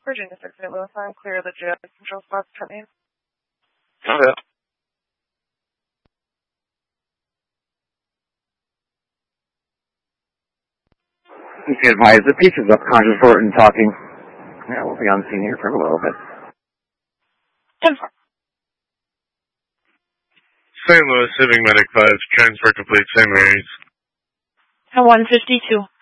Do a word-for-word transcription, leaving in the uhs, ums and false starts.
Virginia six eight Lewis nine, clear the jail control spots, cut name. Okay. You can advise the pieces of conscious Horton talking. Yeah, we'll be on scene here for a little bit. ten four. Saint Louis, Civic Medic five, transfer complete, Saint Mary's. one fifty-two.